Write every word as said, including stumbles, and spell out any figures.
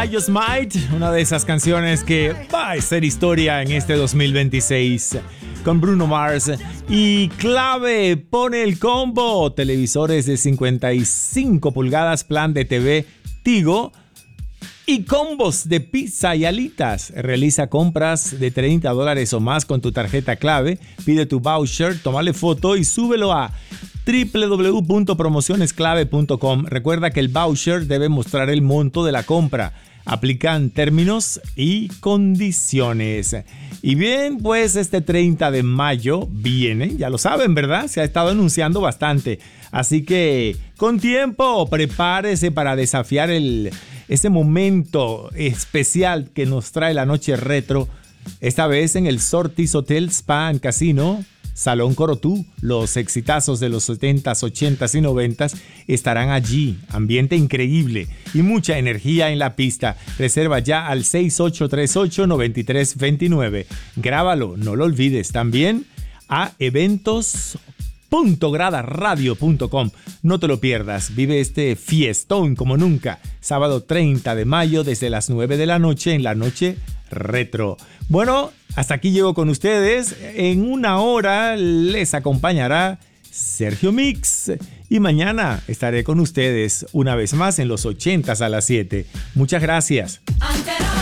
I Just Might, una de esas canciones que va a ser historia en este dos mil veintiséis. Con Bruno Mars. Y Clave pone el combo. Televisores de cincuenta y cinco pulgadas, plan de T V Tigo y combos de pizza y alitas. Realiza compras de treinta dólares o más con tu tarjeta Clave. Pide tu voucher, tómale foto y súbelo a doble u doble u doble u punto promociones clave punto com. Recuerda que el voucher debe mostrar el monto de la compra. Aplican términos y condiciones. Y bien, pues este treinta de mayo viene, ya lo saben, ¿verdad? Se ha estado anunciando bastante. Así que con tiempo, prepárese para desafiar el, ese momento especial que nos trae la noche retro. Esta vez en el Sortis Hotel Spa and Casino, Salón Corotú. Los exitazos de los setentas, ochentas y noventas estarán allí. Ambiente increíble y mucha energía en la pista. Reserva ya al seis ocho tres ocho, nueve tres dos nueve. Grábalo, no lo olvides. También a eventos punto grada radio punto com. No te lo pierdas. Vive este fiestón como nunca. Sábado treinta de mayo desde las nueve de la noche en la noche retro. Bueno, hasta aquí llego con ustedes. En una hora les acompañará Sergio Mix y mañana estaré con ustedes una vez más en los ochentas a las siete. Muchas gracias. Ante